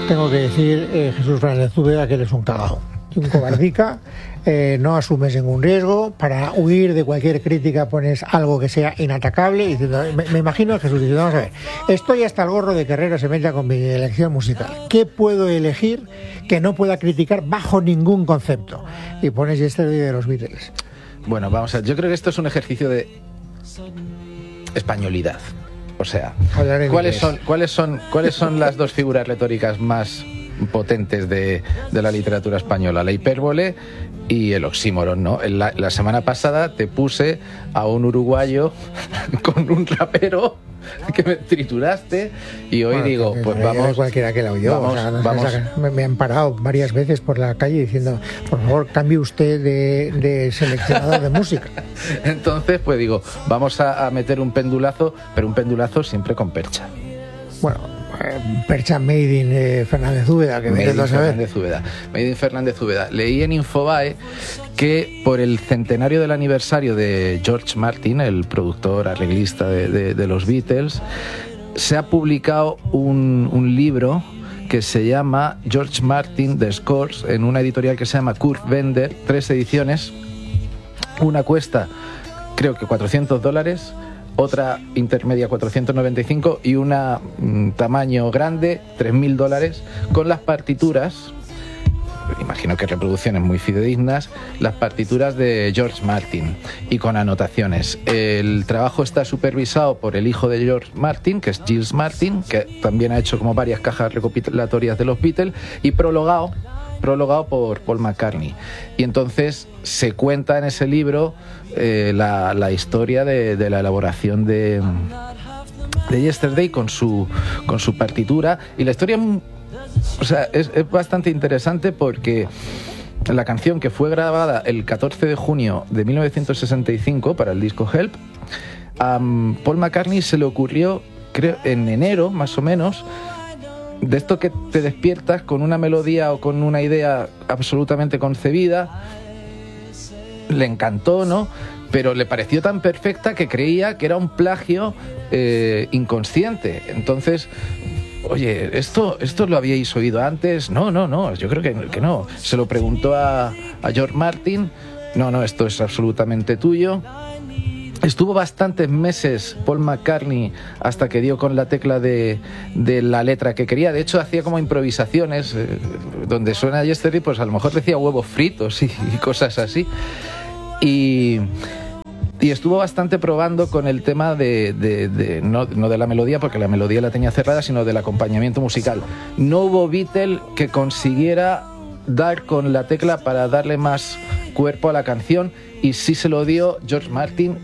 tengo que decir, Jesús Fernández Úbeda, que eres un cagao, un cobardica. No asumes ningún riesgo. Para huir de cualquier crítica pones algo que sea inatacable, diciendo, me imagino a Jesús diciendo, vamos a ver, estoy hasta el gorro de que Herrera se meta con mi elección musical. ¿Qué puedo elegir que no pueda criticar bajo ningún concepto? Y pones Yesterday de los Beatles. Bueno, vamos a ver, yo creo que esto es un ejercicio de españolidad. O sea, ¿cuáles son las dos figuras retóricas más potentes de la literatura española? La hipérbole y el oxímoron, ¿no? La semana pasada te puse a un uruguayo con un rapero que me trituraste y hoy digo, pues vamos... Cualquiera que la oyó, me han parado varias veces por la calle diciendo, por favor, cambie usted de seleccionador de música. Entonces, pues digo, vamos a meter un pendulazo, pero un pendulazo siempre con percha. Bueno, percha made in Fernández Úbeda, que Made in Fernández Úbeda. Leí en Infobae que por el centenario del aniversario de George Martin, el productor arreglista de los Beatles, se ha publicado un libro que se llama George Martin The Scores, en una editorial que se llama Kurt Bender, 3 ediciones. Una cuesta, creo que $400, otra intermedia 495 y una tamaño grande $3.000, con las partituras, imagino que reproducciones muy fidedignas, las partituras de George Martin y con anotaciones. El trabajo está supervisado por el hijo de George Martin, que es Giles Martin, que también ha hecho como varias cajas recopilatorias de los Beatles, y prologado por Paul McCartney. Y entonces se cuenta en ese libro la historia de la elaboración de Yesterday con su partitura, y la historia, o sea, es bastante interesante porque la canción, que fue grabada el 14 de junio de 1965 para el disco Help, a Paul McCartney se le ocurrió, creo, en enero más o menos, de esto que te despiertas con una melodía o con una idea absolutamente concebida. Le encantó, ¿no? Pero le pareció tan perfecta que creía que era un plagio inconsciente. Entonces, oye, ¿esto lo habíais oído antes? No, yo creo que no. Se lo preguntó a George Martin. No, esto es absolutamente tuyo. Estuvo bastantes meses Paul McCartney hasta que dio con la tecla de la letra que quería. De hecho, hacía como improvisaciones donde suena Yesterday, pues a lo mejor decía huevos fritos y cosas así. Y estuvo bastante probando con el tema no de la melodía, porque la melodía la tenía cerrada, sino del acompañamiento musical. No hubo Beatle que consiguiera dar con la tecla para darle más cuerpo a la canción, y sí se lo dio George Martin,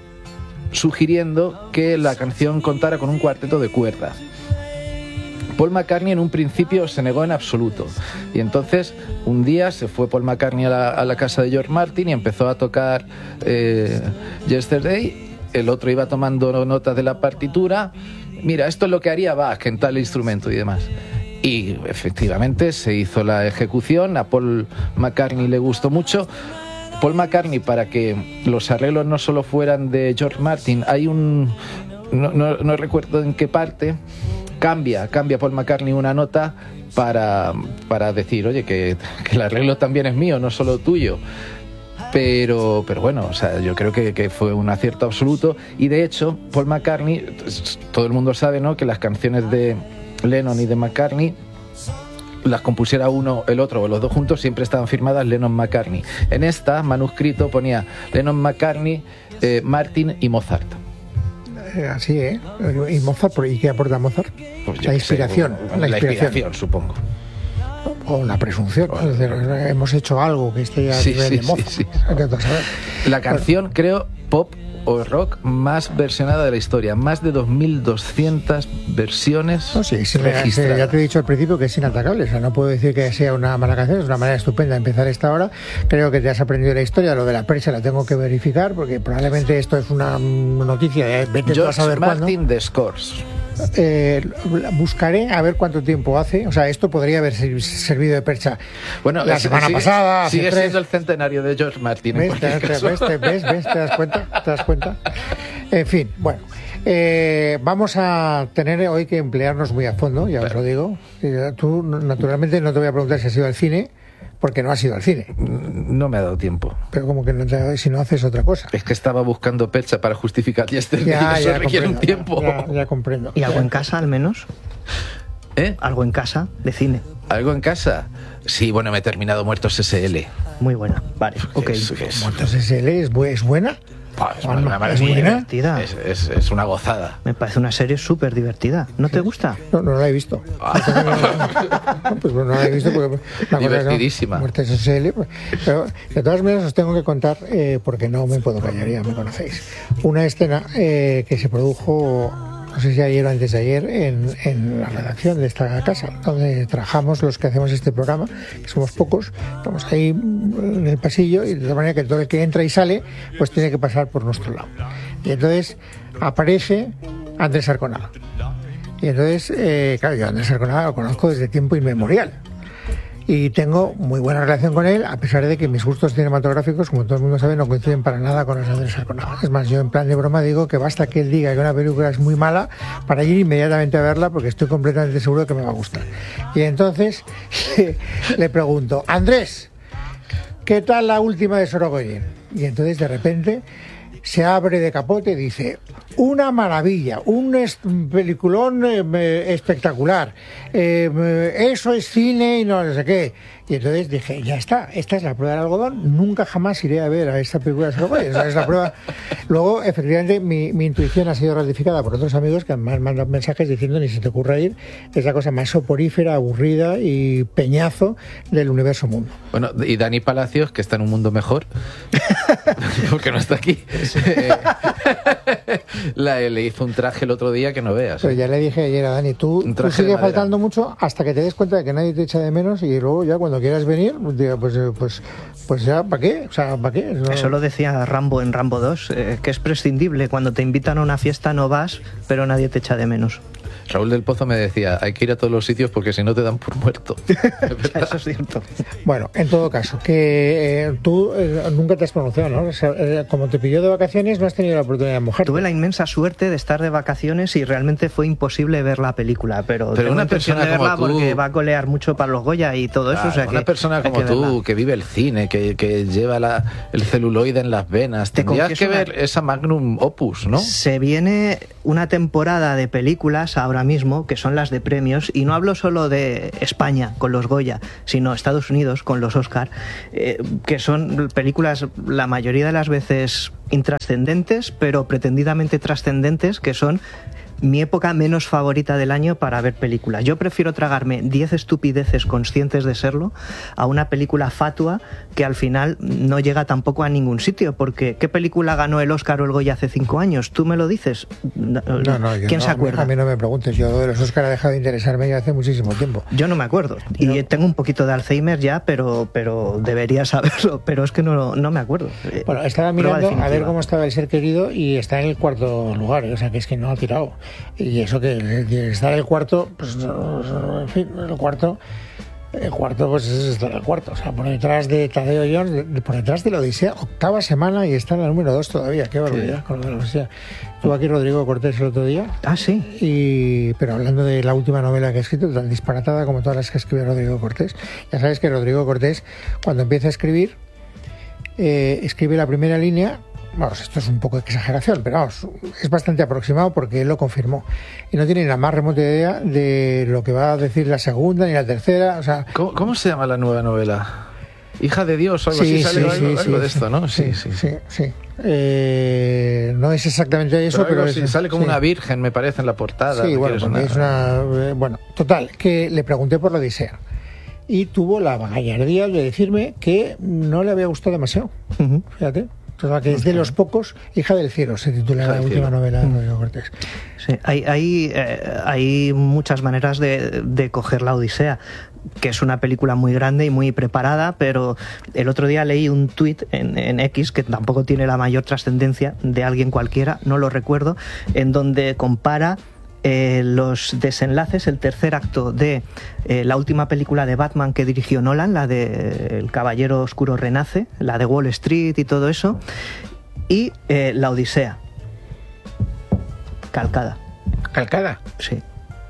sugiriendo que la canción contara con un cuarteto de cuerdas. Paul McCartney en un principio se negó en absoluto, y entonces un día se fue Paul McCartney a la casa de George Martin y empezó a tocar Yesterday. El otro iba tomando notas de la partitura. Mira, esto es lo que haría Bach en tal instrumento y demás. Y efectivamente se hizo la ejecución. A Paul McCartney le gustó mucho. Paul McCartney, para que los arreglos no solo fueran de George Martin, hay no recuerdo en qué parte, cambia Paul McCartney una nota para decir, oye, que el arreglo también es mío, no solo tuyo. Pero bueno, o sea, yo creo que fue un acierto absoluto. Y de hecho, Paul McCartney, todo el mundo sabe, ¿no?, que las canciones de Lennon y de McCartney, las compusiera uno, el otro o los dos juntos, siempre estaban firmadas Lennon-McCartney. En esta manuscrito ponía Lennon-McCartney, Martin y Mozart. Así, ¿eh? ¿Y Mozart? ¿Y qué aporta Mozart? Pues la inspiración. La inspiración, supongo. O la presunción. Es decir, hemos hecho algo que esté a nivel de Mozart. Sí. La canción, creo, pop o rock más versionada de la historia, más de 2.200 versiones registradas. Ya te he dicho al principio que es inatacable, o sea, no puedo decir que sea una mala canción, es una manera estupenda de empezar esta hora. Creo que te has aprendido la historia, lo de la percha la tengo que verificar, porque probablemente esto es una noticia de vete a saber cuándo. George Martin The Scores. Buscaré a ver cuánto tiempo hace. O sea, esto podría haber servido de percha. Bueno, la semana pasada. Sigue siendo el centenario de George Martin. ¿Ves? ¿Te das cuenta? En fin, bueno. Vamos a tener hoy que emplearnos muy a fondo, ya os lo digo. Tú, naturalmente, no te voy a preguntar si has ido al cine, porque no has ido al cine. No me ha dado tiempo. Pero como que no te, si no haces otra cosa. Es que estaba buscando pecha para justificar Yesterday, y eso requiere un tiempo. Ya comprendo. ¿Y algo en casa, al menos? ¿Algo en casa de cine? ¿Algo en casa? Sí, bueno, me he terminado Muertos S.L. Muy buena, vale, ok. ¿Muertos S.L. es buena? Es muy divertida. Es una gozada. Me parece una serie súper divertida. ¿No te gusta? No la he visto. Pues no la he visto porque... Divertidísima. Muertos S.L. Pero de todas maneras os tengo que contar, porque no me puedo callar, ya me conocéis. Una escena que se produjo... No sé si ayer o antes de ayer, en la redacción de esta casa, donde trabajamos los que hacemos este programa, que somos pocos, estamos ahí en el pasillo, y de tal manera que todo el que entra y sale, pues tiene que pasar por nuestro lado. Y entonces aparece Andrés Arconada. Y entonces, claro, yo a Andrés Arconada lo conozco desde tiempo inmemorial. Y tengo muy buena relación con él, a pesar de que mis gustos cinematográficos, como todo el mundo sabe, no coinciden para nada con los de Andrés Arconada. Es más, yo en plan de broma digo que basta que él diga que una película es muy mala para ir inmediatamente a verla, porque estoy completamente seguro de que me va a gustar. Y entonces le pregunto, Andrés, ¿qué tal la última de Sorogoyen? Y entonces de repente se abre de capote y dice, una maravilla, un peliculón espectacular, eso es cine y no sé qué. Y entonces dije, ya está, esta es la prueba del algodón, nunca jamás iré a ver a esta película de Sorogoyen. Esa es la prueba. Luego, efectivamente, mi intuición ha sido ratificada por otros amigos que me han mandado mensajes diciendo, ni se te ocurra ir, es la cosa más soporífera, aburrida y peñazo del universo mundo. Bueno, y Dani Palacios, que está en un mundo mejor, porque no está aquí, le hizo un traje el otro día que no veas. Pero ya le dije ayer a Dani, tú sigues faltando mucho hasta que te des cuenta de que nadie te echa de menos, y luego ya cuando quieras venir, pues ya, ¿para qué? O sea, ¿para qué? No... Eso lo decía Rambo en Rambo 2, que es prescindible. Cuando te invitan a una fiesta no vas, pero nadie te echa de menos. Raúl del Pozo me decía, hay que ir a todos los sitios porque si no te dan por muerto. Eso es cierto. Bueno, en todo caso, que tú nunca te has pronunciado, ¿no? O sea, como te pilló de vacaciones, no has tenido la oportunidad de mojarte. Tuve la inmensa suerte de estar de vacaciones y realmente fue imposible ver la película, pero una persona de verla como tú, porque va a colear mucho para los Goya y todo eso. O sea, una persona como tú, que vive el cine, que lleva el celuloide en las venas, tendrías que ver esa magnum opus, ¿no? Se viene una temporada de películas ahora mismo, que son las de premios, y no hablo solo de España con los Goya, sino Estados Unidos con los Oscar, que son películas la mayoría de las veces intrascendentes, pero pretendidamente trascendentes, que son mi época menos favorita del año para ver películas. Yo prefiero tragarme 10 estupideces conscientes de serlo a una película fatua que al final no llega tampoco a ningún sitio, porque ¿qué película ganó el Oscar o el Goya hace 5 años? ¿Tú me lo dices? No, ¿Quién se acuerda? A mí no me preguntes, yo de los Oscar ha dejado de interesarme ya hace muchísimo tiempo. Yo no me acuerdo, y tengo un poquito de Alzheimer ya, pero debería saberlo, pero es que no me acuerdo. Bueno, estaba mirando a ver cómo estaba El ser querido y está en el 4º lugar, o sea que es que no ha tirado. Y eso que estar en el cuarto, pues en fin, el cuarto pues es estar en el cuarto, o sea, por detrás de Tadeo Jones, por detrás de la Odisea, 8ª semana y está en la número 2 todavía, qué barbaridad, con la Odisea. Estuvo aquí Rodrigo Cortés el otro día. Ah, sí. Pero hablando de la última novela que ha escrito, tan disparatada como todas las que escribe Rodrigo Cortés. Ya sabes que Rodrigo Cortés, cuando empieza a escribir, escribe la primera línea. Vamos, esto es un poco de exageración, pero vamos, es bastante aproximado porque él lo confirmó. Y no tiene ni la más remota idea de lo que va a decir la segunda ni la tercera. O sea, ¿Cómo se llama la nueva novela? Hija de Dios o algo así, sale algo de esto, ¿no? Sí. No es exactamente eso, pero sale como una virgen, me parece, en la portada. Sí, bueno, porque es una... Bueno, total, que le pregunté por la Odisea. Y tuvo la gallardía de decirme que no le había gustado demasiado. Fíjate. Que es de los pocos, Hija del cielo se titula la última novela de Rodrigo Cortés. Sí, hay muchas maneras de coger la Odisea, que es una película muy grande y muy preparada, pero el otro día leí un tuit en X, que tampoco tiene la mayor trascendencia, de alguien cualquiera, no lo recuerdo, en donde compara los desenlaces, el tercer acto de la última película de Batman que dirigió Nolan, la de El Caballero Oscuro Renace, la de Wall Street y todo eso, y la Odisea. calcada. ¿Calcada? Sí.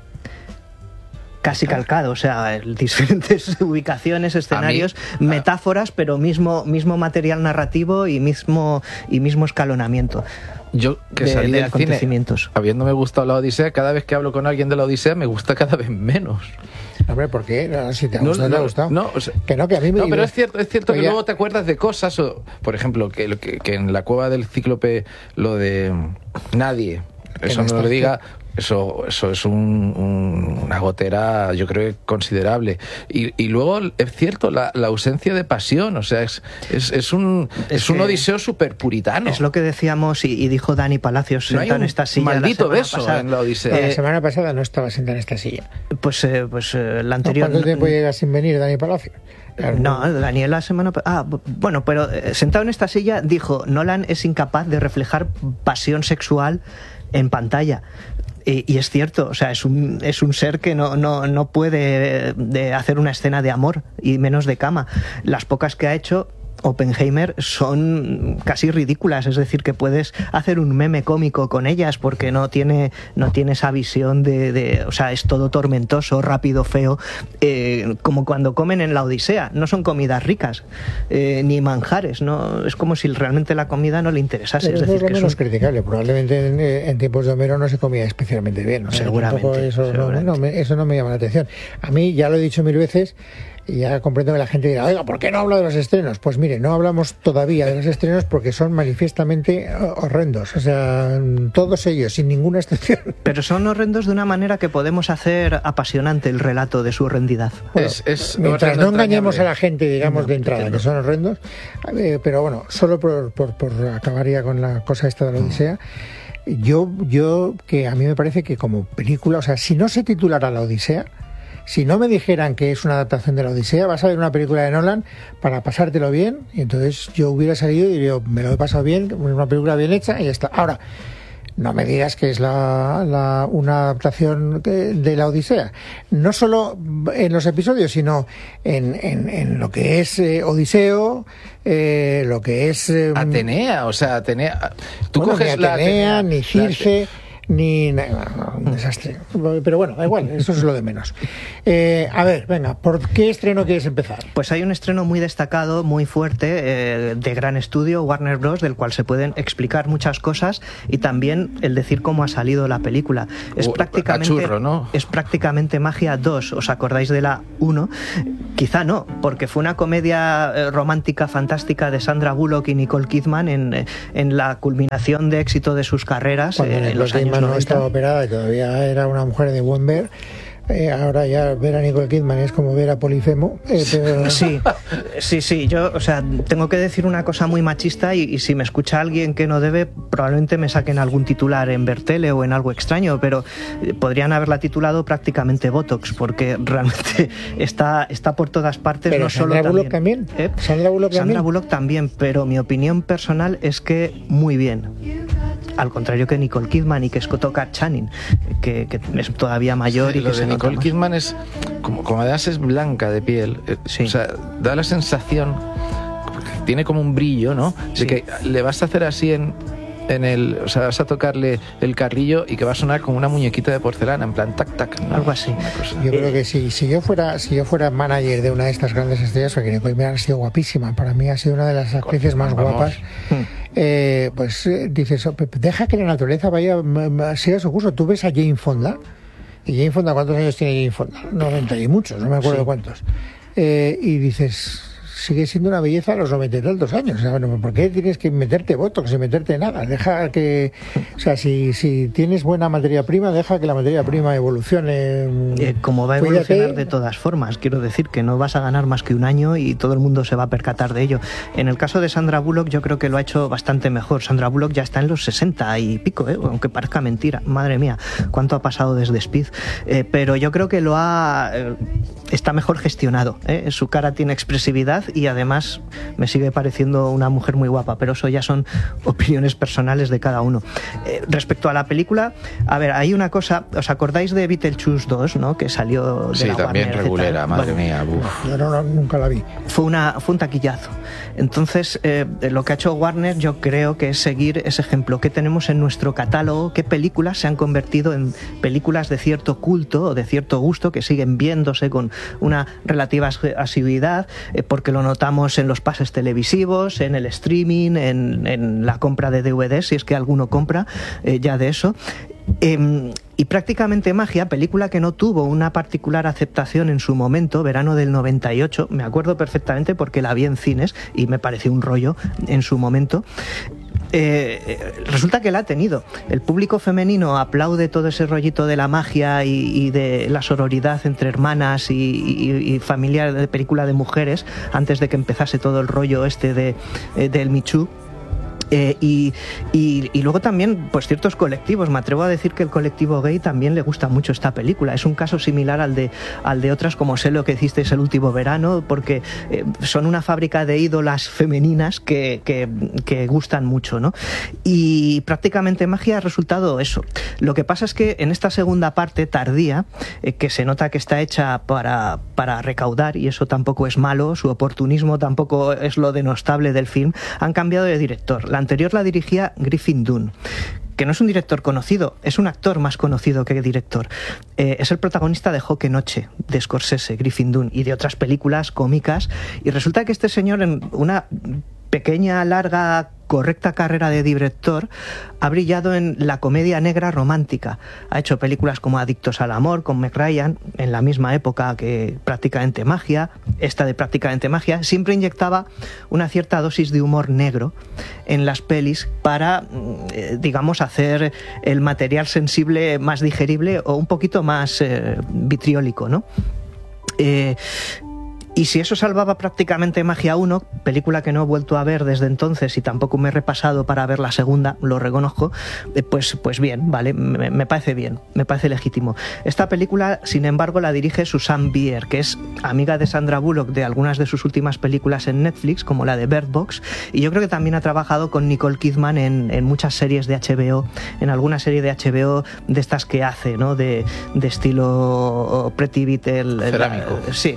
Casi calcado, o sea, diferentes ubicaciones, escenarios, metáforas, pero mismo material narrativo y mismo escalonamiento. Yo, que salí del cine, habiéndome gustado la Odisea, cada vez que hablo con alguien de la Odisea me gusta cada vez menos. Hombre, ¿por qué? No, si te ha gustado, te ha gustado. No, o sea, que a mí me... No, pero es cierto que luego te acuerdas de cosas, por ejemplo, que en la cueva del Cíclope lo de nadie, eso no lo diga... Eso es una gotera, yo creo, considerable. Y luego, es cierto, la ausencia de pasión. O sea, es un odiseo súper puritano. Es lo que decíamos y dijo Dani Palacios sentado en esta silla. Maldito beso en la Odisea. La semana pasada no estaba sentado en esta silla. Pues la anterior... ¿Cuánto tiempo llega sin venir Dani Palacios? Claro. No, Daniel la semana... bueno, pero sentado en esta silla dijo, Nolan es incapaz de reflejar pasión sexual en pantalla. Y es cierto, o sea, es un ser que no puede hacer una escena de amor, y menos de cama. Las pocas que ha hecho Oppenheimer son casi ridículas, es decir, que puedes hacer un meme cómico con ellas porque no tiene esa visión o sea, es todo tormentoso, rápido, feo, como cuando comen en la Odisea. No son comidas ricas, ni manjares, no, es como si realmente la comida no le interesase. Pero es decir, es lo menos criticable. Probablemente en tiempos de Homero no se comía especialmente bien, ¿no? Seguramente. Eso no me llama la atención. A mí, ya lo he dicho 1000 veces, y ya comprendo que la gente dirá, oiga, ¿por qué no habla de los estrenos? Pues mire, no hablamos todavía de los estrenos porque son manifiestamente horrendos. O sea, todos ellos, sin ninguna excepción. Pero son horrendos de una manera que podemos hacer apasionante el relato de su horrendidad. Bueno, mientras no engañemos a la gente, digamos, de entrada, que son horrendos. Pero bueno, solo por acabar ya con la cosa esta de la Odisea, yo que a mí me parece que como película, o sea, si no se titulara La Odisea, si no me dijeran que es una adaptación de la Odisea, vas a ver una película de Nolan para pasártelo bien, y entonces yo hubiera salido y diría, me lo he pasado bien, una película bien hecha y ya está. Ahora, no me digas que es una adaptación de la Odisea. No solo en los episodios, sino en lo que es Odiseo, lo que es... Atenea, o sea, Atenea... Tú coges ni Atenea, ni Circe... Ni un desastre, pero bueno, da igual, eso es lo de menos. A ver, venga, ¿por qué estreno quieres empezar? Pues hay un estreno muy destacado, muy fuerte, de gran estudio, Warner Bros., del cual se pueden explicar muchas cosas, y también el decir cómo ha salido la película. Es prácticamente Magia 2. ¿Os acordáis de la 1? Quizá no, porque fue una comedia romántica fantástica de Sandra Bullock y Nicole Kidman en la culminación de éxito de sus carreras, en los años no estaba operada y todavía era una mujer de buen ver. Ahora ya ver a Nicole Kidman es como ver a Polifemo. Pero... Sí. Yo, o sea, tengo que decir una cosa muy machista y si me escucha alguien que no debe, probablemente me saquen algún titular en Bertele o en Algo Extraño, pero podrían haberla titulado prácticamente Botox, porque realmente está por todas partes. Pero no Sandra solo Bullock también. Sandra Bullock también, pero mi opinión personal es que muy bien. Al contrario que Nicole Kidman y que Scott Channing, que es todavía mayor y que se nota Nicole Kidman es como además es blanca de piel, sí. O sea, da la sensación, tiene como un brillo, ¿no? De que le vas a hacer así o sea, vas a tocarle el carrillo y que va a sonar como una muñequita de porcelana, en plan tac tac, ¿no? Algo así. Yo creo que si yo fuera manager de una de estas grandes estrellas, porque Nicole Kidman ha sido guapísima, para mí ha sido una de las actrices más guapas. Pues dices, deja que la naturaleza siga su curso. Tú ves a Jane Fonda, y Jane Fonda, ¿cuántos años tiene Jane Fonda? 90 y muchos, no me acuerdo cuántos. Y dices, sigue siendo una belleza a los 90 y tantos años. O sea, bueno, ¿por qué tienes que meterte botox y meterte nada? Deja que... O sea, si tienes buena materia prima, deja que la materia prima evolucione. Como va a evolucionar de todas formas, quiero decir que no vas a ganar más que un año y todo el mundo se va a percatar de ello. En el caso de Sandra Bullock, yo creo que lo ha hecho bastante mejor. Sandra Bullock ya está en los 60 y pico, aunque parezca mentira. Madre mía, cuánto ha pasado desde Speed. Pero yo creo que lo ha está mejor gestionado, ¿eh? Su cara tiene expresividad y además me sigue pareciendo una mujer muy guapa, pero eso ya son opiniones personales de cada uno. Respecto a la película, a ver, hay una cosa, ¿os acordáis de Beetlejuice 2, ¿no? Que salió de sí, la también Warner, regulera, madre mía. Yo nunca la vi. Fue un taquillazo. Entonces, lo que ha hecho Warner, yo creo que es seguir ese ejemplo. ¿Qué tenemos en nuestro catálogo? ¿Qué películas se han convertido en películas de cierto culto o de cierto gusto, que siguen viéndose con una relativa asiduidad, porque lo notamos en los pases televisivos, en el streaming, en la compra de DVDs, si es que alguno compra ya de eso? Y Prácticamente Magia, película que no tuvo una particular aceptación en su momento, verano del 98, me acuerdo perfectamente porque la vi en cines y me pareció un rollo en su momento. Resulta que la ha tenido. El público femenino aplaude todo ese rollito de la magia y de la sororidad entre hermanas y familia de película de mujeres, antes de que empezase todo el rollo este del Me Too. Y luego también pues ciertos colectivos, me atrevo a decir que el colectivo gay también le gusta mucho esta película. Es un caso similar al de otras como Sé lo que hicisteis el último verano, porque son una fábrica de ídolas femeninas que gustan mucho, ¿no? Y Prácticamente Magia ha resultado eso. Lo que pasa es que en esta segunda parte tardía, que se nota que está hecha para recaudar, y eso tampoco es malo, su oportunismo tampoco es lo denostable del film, han cambiado de director. La anterior la dirigía Griffin Dunne, que no es un director conocido, es un actor más conocido que director. Es el protagonista de Joque Noche, de Scorsese, Griffin Dunne, y de otras películas cómicas, y resulta que este señor, en una pequeña, larga, correcta carrera de director, ha brillado en la comedia negra romántica. Ha hecho películas como Adictos al amor, con Meg Ryan, en la misma época que Prácticamente Magia. Esta de Prácticamente Magia siempre inyectaba una cierta dosis de humor negro en las pelis para, digamos, hacer el material sensible más digerible o un poquito más vitriólico, ¿no? Y si eso salvaba Prácticamente Magia 1, película que no he vuelto a ver desde entonces y tampoco me he repasado para ver la segunda, lo reconozco, pues bien, vale, me parece bien, me parece legítimo. Esta película, sin embargo, la dirige Susanne Bier, que es amiga de Sandra Bullock de algunas de sus últimas películas en Netflix, como la de Bird Box, y yo creo que también ha trabajado con Nicole Kidman en muchas series de HBO, en alguna serie de HBO de estas que hace, ¿no? De estilo Pretty Beatle. Cerámico. Sí,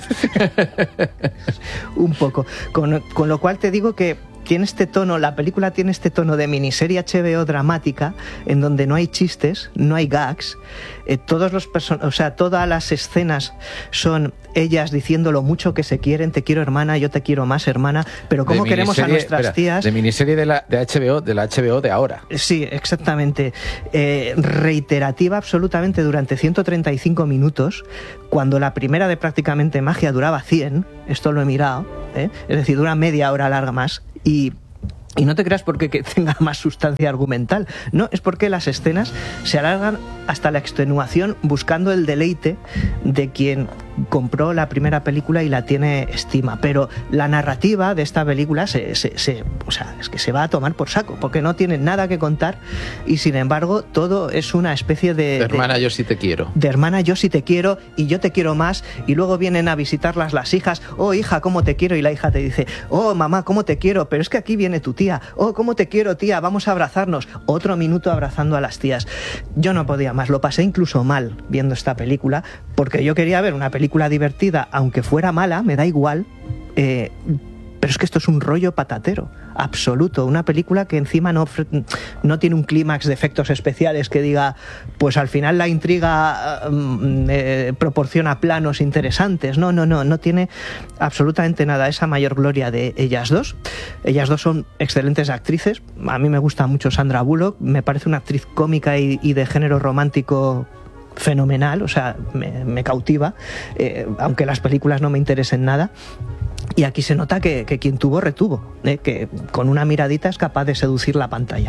un poco. Con lo cual te digo que tiene este tono, la película tiene este tono de miniserie HBO dramática, en donde no hay chistes, no hay gags, todas las escenas son ellas diciendo lo mucho que se quieren, te quiero hermana, yo te quiero más hermana, pero cómo queremos a nuestras tías. De miniserie de la HBO de ahora. Sí, exactamente. Reiterativa absolutamente durante 135 minutos, cuando la primera de Prácticamente Magia duraba 100, esto lo he mirado, es decir, dura media hora larga más. Y no te creas porque que tenga más sustancia argumental, no, es porque las escenas se alargan hasta la extenuación buscando el deleite de quien compró la primera película y la tiene estima. Pero la narrativa de esta película es que se va a tomar por saco, porque no tiene nada que contar y sin embargo todo es una especie de hermana, yo sí te quiero. De hermana, yo sí te quiero y yo te quiero más, y luego vienen a visitarlas las hijas, oh hija, cómo te quiero, y la hija te dice, oh mamá, cómo te quiero, pero es que aquí viene tu tía, oh cómo te quiero tía, vamos a abrazarnos, otro minuto abrazando a las tías. Yo no podía más, lo pasé incluso mal viendo esta película, porque yo quería ver una película divertida, aunque fuera mala, me da igual, pero es que esto es un rollo patatero absoluto, una película que encima no tiene un clímax de efectos especiales que diga, pues al final la intriga proporciona planos interesantes, no tiene absolutamente nada. Esa mayor gloria de ellas dos son excelentes actrices, a mí me gusta mucho Sandra Bullock, me parece una actriz cómica y de género romántico fenomenal, o sea, me cautiva, aunque las películas no me interesen nada. Y aquí se nota que quien tuvo, retuvo, que con una miradita es capaz de seducir la pantalla.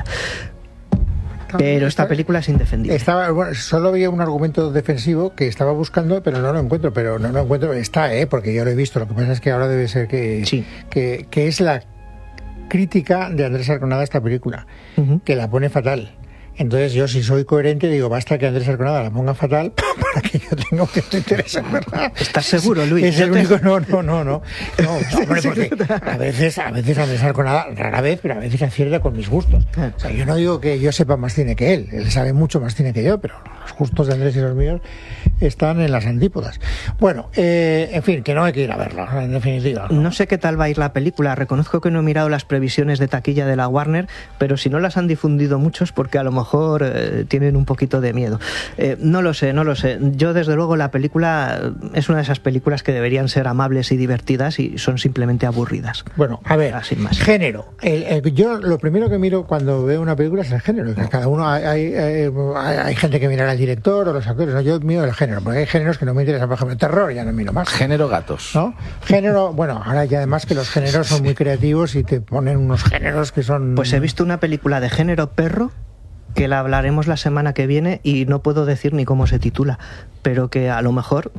Pero esta película es indefendible. Solo había un argumento defensivo que estaba buscando, pero no lo encuentro. Está, porque yo lo he visto. Lo que pasa es que ahora debe ser que es la crítica de Andrés Arconada a esta película, que la pone fatal. Entonces yo, si soy coherente, digo, basta que Andrés Arconada la ponga fatal para que yo tenga un cierto interés en verla. ¿Estás seguro, Luis? Es el único... No, hombre, porque a veces Andrés Arconada, rara vez, pero a veces acierta con mis gustos. O sea, yo no digo que yo sepa más cine que él sabe mucho más cine que yo, pero los gustos de Andrés y los míos están en las antípodas. Bueno, en fin, que no hay que ir a verlo, en definitiva. No sé qué tal va a ir la película. Reconozco que no he mirado las previsiones de taquilla de la Warner, pero si no las han difundido muchos, porque a lo mejor tienen un poquito de miedo. No lo sé. Yo, desde luego, la película es una de esas películas que deberían ser amables y divertidas y son simplemente aburridas. Bueno, a ver, más. Género. Yo lo primero que miro cuando veo una película es el género. Cada uno hay gente que mira al director o los actores. ¿No? Yo miro el género, porque hay géneros que no me interesan. Por ejemplo, terror, ya no miro más. Género gatos. ¿No? Género, bueno, ahora ya además que los géneros son muy creativos y te ponen unos géneros que son... Pues he visto una película de género perro, que la hablaremos la semana que viene y no puedo decir ni cómo se titula, pero que a lo mejor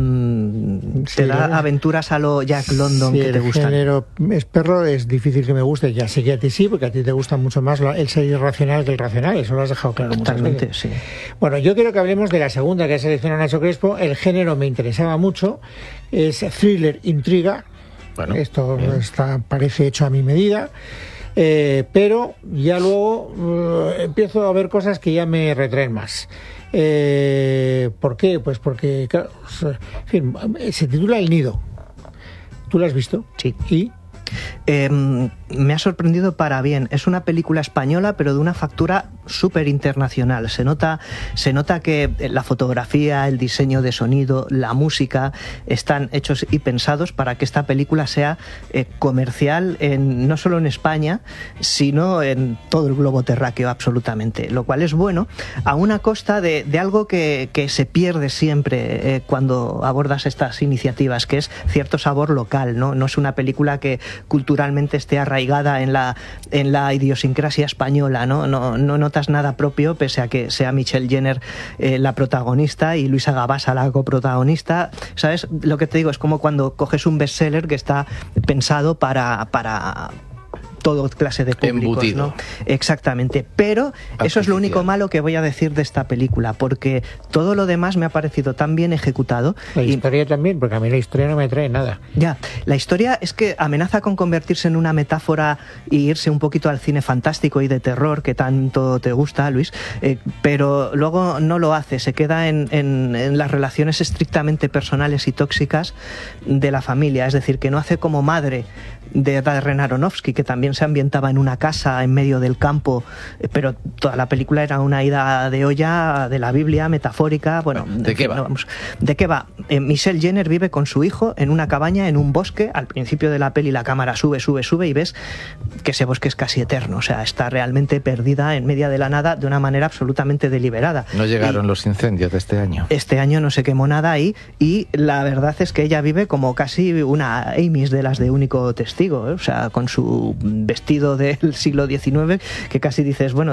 te da aventuras a lo Jack London, que te gustan. Si el género es perro, es difícil que me guste. Ya sé que a ti sí, porque a ti te gusta mucho más el ser irracional que el racional. Eso lo has dejado claro muchas veces. Sí. Bueno, yo quiero que hablemos de la segunda que ha seleccionado Nacho Crespo. El género me interesaba mucho. Es thriller, intriga. Bueno, esto parece hecho a mi medida. Pero ya luego empiezo a ver cosas que ya me retraen más. ¿Por qué? Pues porque, claro, en fin, se titula El Nido. ¿Tú lo has visto? Sí. ¿Y? Me ha sorprendido para bien. Es una película española, pero de una factura súper internacional. Se nota que la fotografía, el diseño de sonido, la música están hechos y pensados para que esta película sea comercial no solo en España, sino en todo el globo terráqueo, absolutamente. Lo cual es bueno, a una costa de algo que se pierde siempre cuando abordas estas iniciativas, que es cierto sabor local, ¿no? No es una película que culturalmente esté arraigada en la idiosincrasia española, ¿no? No notas nada propio, pese a que sea Michelle Jenner la protagonista y Luisa Gabasa la coprotagonista. ¿Sabes? Lo que te digo es como cuando coges un bestseller que está pensado para todo clase de públicos, ¿no? Exactamente. Pero eso es lo único malo que voy a decir de esta película, porque todo lo demás me ha parecido tan bien ejecutado. La historia también, porque a mí la historia no me trae nada. Ya, la historia es que amenaza con convertirse en una metáfora y irse un poquito al cine fantástico y de terror, que tanto te gusta, Luis, pero luego no lo hace, se queda en las relaciones estrictamente personales y tóxicas de la familia, es decir, que no hace como Madre de Darren Aronofsky, que también se ambientaba en una casa en medio del campo, pero toda la película era una ida de olla de la Biblia metafórica. Bueno, ¿de qué va? No, vamos. ¿De qué va? Michelle Jenner vive con su hijo en una cabaña en un bosque. Al principio de la peli la cámara sube y ves que ese bosque es casi eterno, o sea, está realmente perdida en medio de la nada de una manera absolutamente deliberada. No llegaron los incendios de este año. Este año no se quemó nada ahí, y la verdad es que ella vive como casi una Amis de las de Único Testigo, o sea, con su vestido del siglo XIX, que casi dices, bueno,